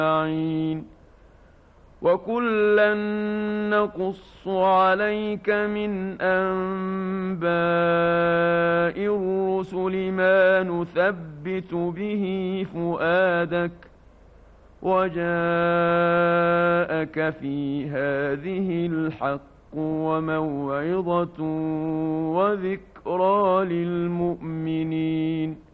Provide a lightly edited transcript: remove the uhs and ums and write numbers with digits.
أجمعين. وكلا نقص عليك من أنباء الرسل ما نثبت به فؤادك، وجاءك في هذه الحق وموعظة وذكرى للمؤمنين.